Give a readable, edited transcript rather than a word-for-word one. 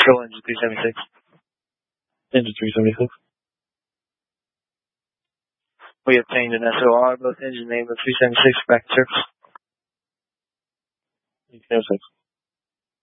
Control engine 376. Engine 376. We obtained an SOR, both engine name of 376, back to surface. 376.